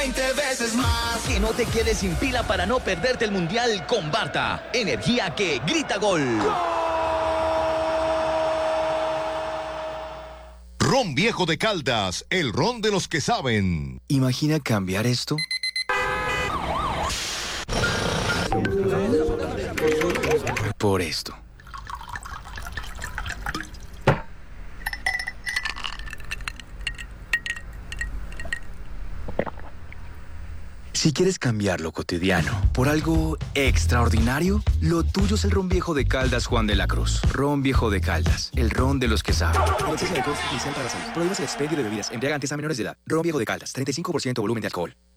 20 veces más. Que no te quedes sin pila para no perderte el Mundial con Barta. Energía que grita gol. Ron Viejo de Caldas, el ron de los que saben. Imagina cambiar esto por esto. Si quieres cambiar lo cotidiano por algo extraordinario, lo tuyo es el ron viejo de Caldas Juan de la Cruz. Ron Viejo de Caldas, el ron de los que saben. El exceso de alcohol es perjudicial para la salud. Prohíbas el expendio de bebidas embriagantes a menores de edad. Ron Viejo de Caldas, 35% volumen de alcohol.